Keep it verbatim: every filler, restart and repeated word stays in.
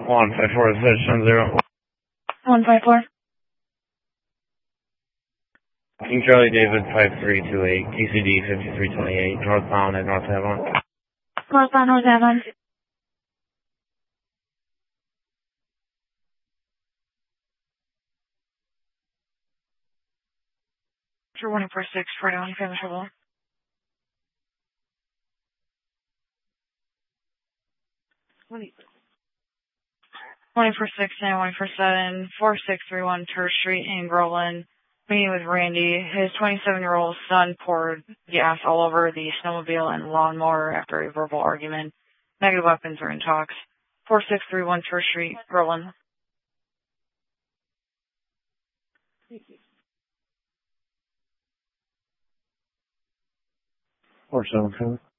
one five four seven zero. one five four. King Charlie David five three two eight, K C D fifty-three twenty-eight, northbound at North Avon. Northbound North Avon. For one four six, forty-one, family trouble. one four six nine one four seven, four six three one Church Street in Groveland. Meeting with Randy. His twenty-seven-year-old son poured gas all over the snowmobile and lawnmower after a verbal argument. Negative weapons are in talks. four six three one Church Street, Groveland. four seven seven.